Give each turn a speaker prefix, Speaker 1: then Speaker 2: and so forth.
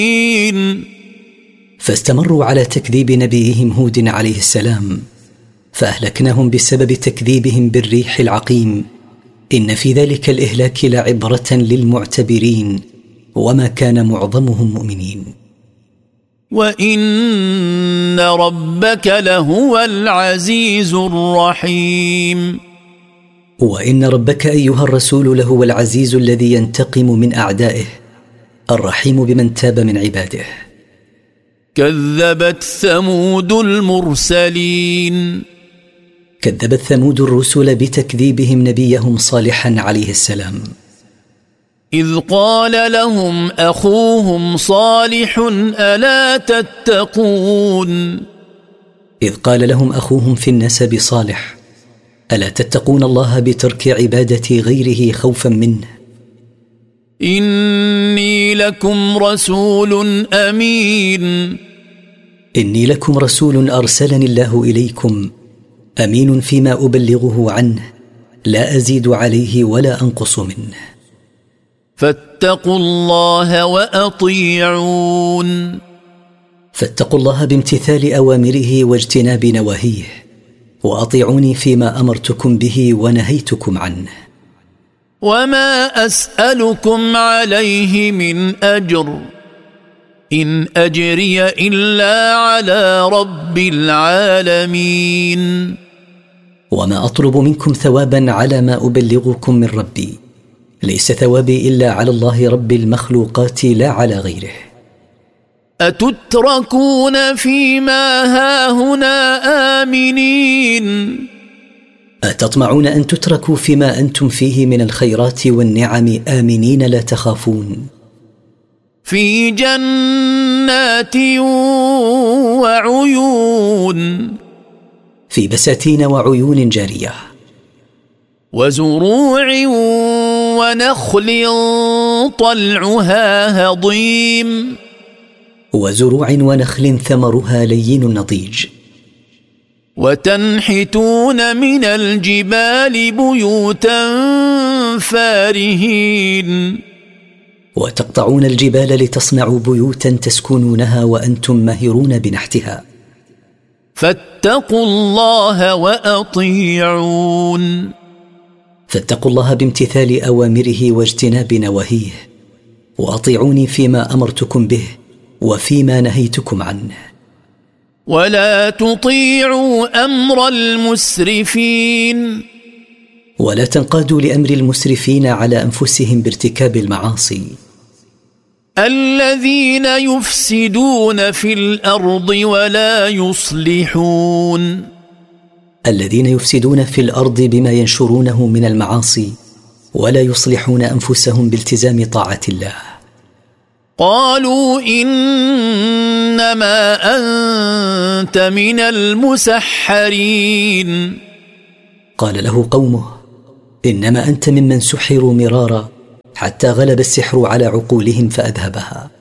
Speaker 1: فاستمروا على تكذيب نبيهم هود عليه السلام، فأهلكناهم بسبب تكذيبهم بالريح العقيم. إن في ذلك الإهلاك لعبرة للمعتبرين، وما كان معظمهم مؤمنين.
Speaker 2: وإن ربك لهو العزيز الرحيم.
Speaker 1: وإن ربك أيها الرسول لهو العزيز الذي ينتقم من أعدائه، الرحيم بمن تاب من عباده.
Speaker 2: كذبت ثمود المرسلين.
Speaker 1: كذبت ثمود الرسل بتكذيبهم نبيهم صالحا عليه السلام،
Speaker 2: إذ قال لهم أخوهم صالح ألا تتقون.
Speaker 1: إذ قال لهم أخوهم في النسب صالح: ألا تتقون الله بترك عبادة غيره خوفا منه.
Speaker 2: إني لكم رسول أمين.
Speaker 1: إني لكم رسول أرسلني الله إليكم، أمين فيما أبلغه عنه، لا أزيد عليه ولا أنقص منه.
Speaker 2: فاتقوا الله وأطيعون.
Speaker 1: فاتقوا الله بامتثال أوامره واجتناب نواهيه، وأطيعوني فيما أمرتكم به ونهيتكم عنه.
Speaker 2: وما أسألكم عليه من أجر، إن أجري إلا على رب العالمين.
Speaker 1: وما أطلب منكم ثوابا على ما أبلغكم من ربي، ليس ثوابي إلا على الله رب المخلوقات لا على غيره.
Speaker 2: أتتركون فيما هاهنا آمنين.
Speaker 1: أتطمعون أن تتركوا فيما أنتم فيه من الخيرات والنعم آمنين لا تخافون،
Speaker 2: في جنات وعيون،
Speaker 1: في بساتين وعيون جارية،
Speaker 2: وزروع ونخل طلعها هضيم،
Speaker 1: وزروع ونخل ثمرها لين نضيج،
Speaker 2: وتنحتون من الجبال بيوتا فارهين،
Speaker 1: وتقطعون الجبال لتصنعوا بيوتا تسكنونها وأنتم ماهرون بنحتها.
Speaker 2: فاتقوا الله وأطيعون.
Speaker 1: فاتقوا الله بامتثال أوامره واجتناب نواهيه، وأطيعوني فيما أمرتكم به وفيما نهيتكم عنه.
Speaker 2: ولا تطيعوا أمر المسرفين.
Speaker 1: ولا تنقادوا لأمر المسرفين على أنفسهم بارتكاب المعاصي،
Speaker 2: الذين يفسدون في الأرض ولا يصلحون.
Speaker 1: الذين يفسدون في الأرض بما ينشرونه من المعاصي، ولا يصلحون أنفسهم بالتزام طاعة الله.
Speaker 2: قالوا إنما أنت من المسحرين.
Speaker 1: قال له قومه: إنما أنت ممن سحروا مرارا حتى غلب السحر على عقولهم فأذهبها.